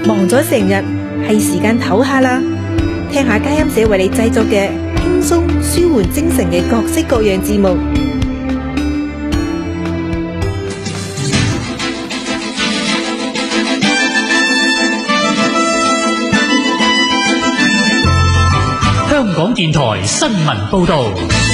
忙咗成日，係時間唞下啦，聽下佳音社為你製作嘅輕鬆舒緩精神嘅各式各樣節目。 香港電台新聞報道。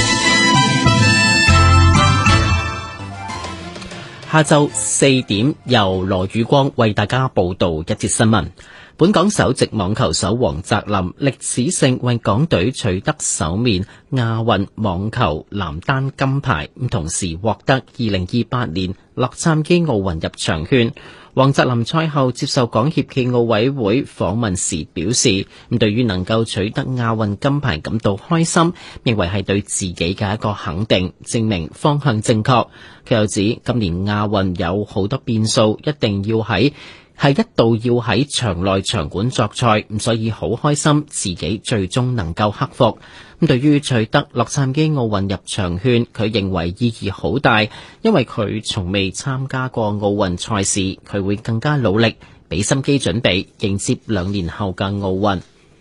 下晝4點，由羅宇光為大家報道一節新聞。本港首席網球手黃澤林歷史性為港隊取得首面亞運網球男單金牌，同時獲得2028年洛杉磯奧運入場券。黃澤林賽後接受港協暨奧委會訪問時表示，對於能夠取得亞運金牌感到開心，認為係對自己嘅一個肯定，證明方向正確。佢又指今年亞運有好多變數，一度要喺場內場館作賽，所以好開心自己最終能夠克服。對於取得洛杉磯奧運入場券，佢認為意義好大，因為佢從未參加過奧運賽事，佢會更加努力，俾心機準備，迎接2年後嘅奧運。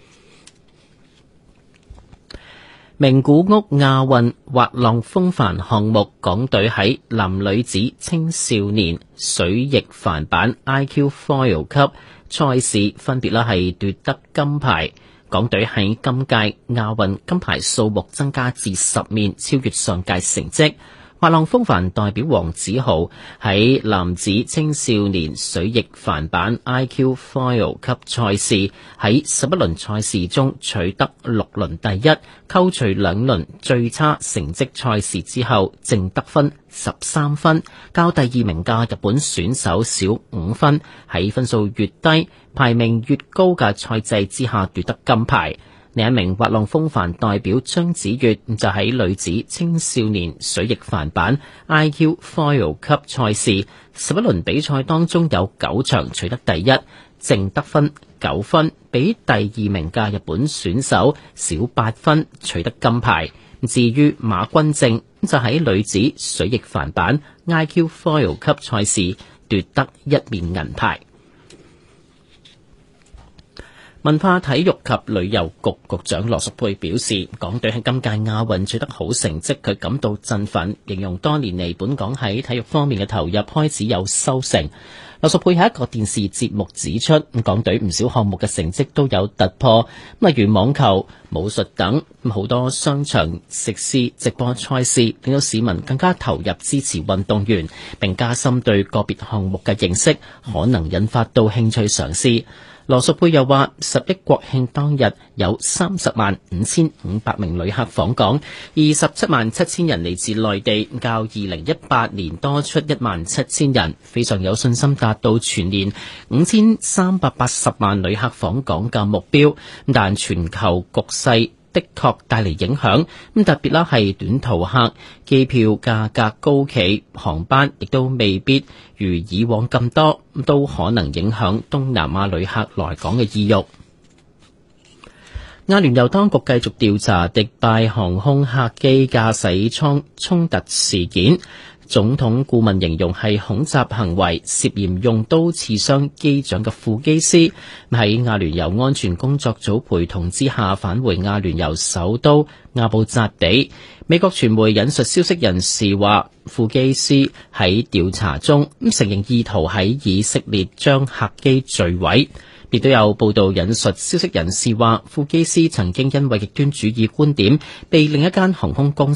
名古屋亞運滑浪風帆項目，港隊喺男女子青少年水翼帆板 IQ Foil 級賽事分別係奪得金牌。港隊喺今屆亞運金牌數目增加至10面，超越上屆成績。滑浪風帆代表黃子豪喺男子青少年水翼帆板 IQ Foil 級賽事喺11輪賽事中取得6輪第一，扣除2輪最差成績賽事之後，淨得分13分，較第2名嘅日本選手少5分，喺分數越低、排名越高嘅賽制之下奪得金牌。另一名滑浪風帆代表張子悅就喺女子青少年水翼帆板 IQ Foil 級賽事11輪比賽當中有9場取得第一，淨得分9分，比第2名嘅日本選手少8分，取得金牌。至於馬君正就喺女子水翼帆板 IQ Foil 級賽事奪得1面銀牌。文化體育及旅遊局局長羅淑佩表示，港隊喺今屆亞運取得好成績，佢感到振奮，形容多年嚟本港喺體育方面嘅投入開始有收成。羅淑佩喺一個電視節目指出，港隊唔少項目嘅成績都有突破，例如網球、武術等，好多商場、食肆直播賽事，令到市民更加投入支持運動員，並加深對個別項目嘅認識，可能引發到興趣嘗試。羅淑佩又話，11國慶當日有305500名旅客訪港，277000人嚟自內地，較2018年多出17000人，非常有信心達到全年5380萬旅客訪港嘅目標。但全球局勢的確帶嚟影響，特別啦係短途客，機票價格高企，航班亦都未必如以往咁多，都可能影響東南亞旅客來港嘅意欲。阿聯酋當局繼續調查迪拜航空客機駕駛艙衝突事件，總統顧問形容係恐襲行為，涉嫌用刀刺傷機長嘅副機師，喺阿聯酋安全工作組陪同之下返回阿聯酋首都阿布扎比。美國傳媒引述消息人士話，副機師喺調查中承認意圖喺以色列將客機墜毀。亦都有報道引述消息人士話，副機師曾經因為極端主義觀點被另一間航空公司